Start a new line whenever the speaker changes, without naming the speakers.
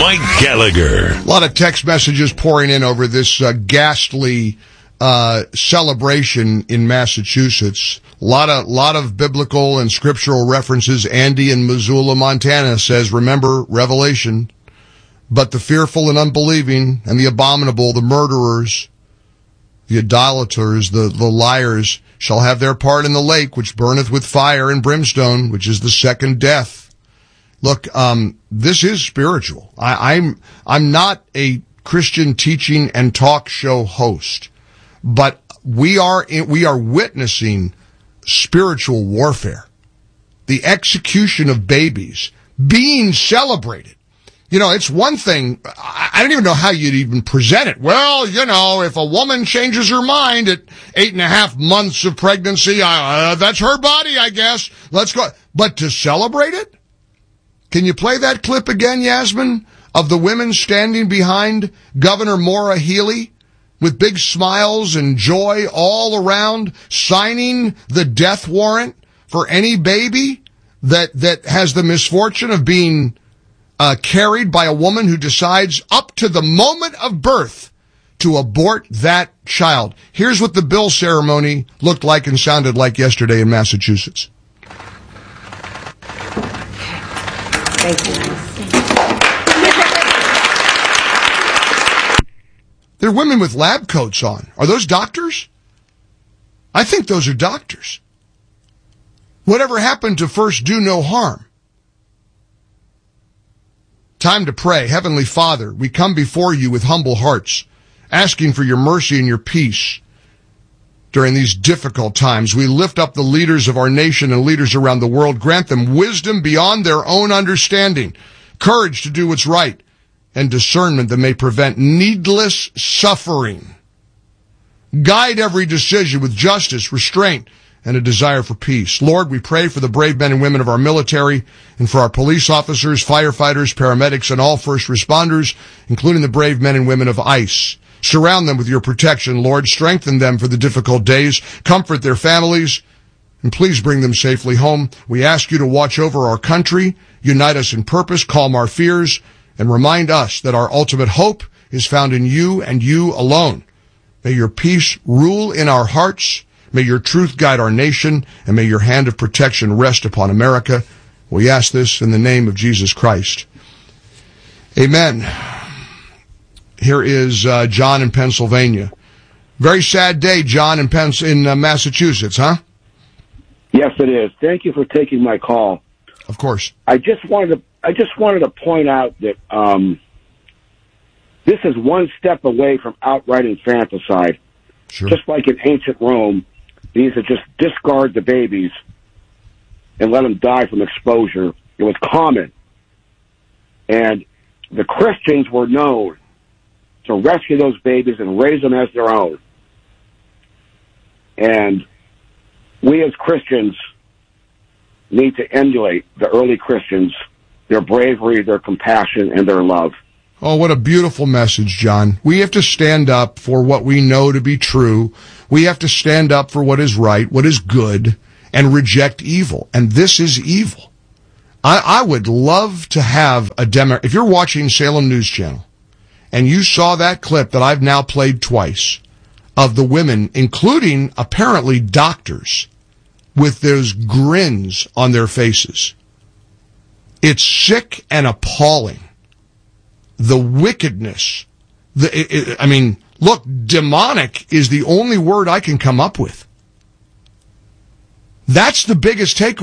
Mike Gallagher.
A lot of text messages pouring in over this ghastly celebration in Massachusetts. A lot of biblical and scriptural references. Andy in Missoula, Montana says, remember Revelation, but the fearful and unbelieving and the abominable, the murderers, the idolaters, the liars shall have their part in the lake, which burneth with fire and brimstone, which is the second death. Look, this is spiritual. I'm not a Christian teaching and talk show host, but we are witnessing spiritual warfare. The execution of babies being celebrated. You know, it's one thing, I don't even know how you'd even present it. Well, you know, if a woman changes her mind at 8.5 months of pregnancy, that's her body, I guess. Let's go. But to celebrate it? Can you play that clip again, Yasmin, of the women standing behind Governor Maura Healey with big smiles and joy all around, signing the death warrant for any baby that has the misfortune of being carried by a woman who decides up to the moment of birth to abort that child. Here's what the bill ceremony looked like and sounded like yesterday in Massachusetts.
Thank you.
They're women with lab coats on. Are those doctors? I think those are doctors. Whatever happened to first do no harm? Time to pray. Heavenly Father, we come before you with humble hearts, asking for your mercy and your peace during these difficult times. We lift up the leaders of our nation and leaders around the world. Grant them wisdom beyond their own understanding, courage to do what's right, and discernment that may prevent needless suffering. Guide every decision with justice, restraint, and a desire for peace. Lord, we pray for the brave men and women of our military and for our police officers, firefighters, paramedics, and all first responders, including the brave men and women of ICE. Surround them with your protection, Lord. Strengthen them for the difficult days. Comfort their families, and please bring them safely home. We ask you to watch over our country, unite us in purpose, calm our fears, and remind us that our ultimate hope is found in you and you alone. May your peace rule in our hearts. May your truth guide our nation, and may your hand of protection rest upon America. We ask this in the name of Jesus Christ. Amen. Here is John in Pennsylvania. Very sad day, John, in Massachusetts, huh?
Yes, it is. Thank you for taking my call.
Of course.
I just wanted to point out that this is one step away from outright infanticide.
Sure.
Just like in ancient Rome, these are just discard the babies and let them die from exposure. It was common. And the Christians were known to rescue those babies and raise them as their own. And we as Christians need to emulate the early Christians, their bravery, their compassion, and their love.
Oh, what a beautiful message, John. We have to stand up for what we know to be true. We have to stand up for what is right, what is good, and reject evil. And this is evil. I would love to have if you're watching Salem News Channel, and you saw that clip that I've now played twice, of the women, including apparently doctors, with those grins on their faces. It's sick and appalling. The wickedness. Look, demonic is the only word I can come up with. That's the biggest takeaway.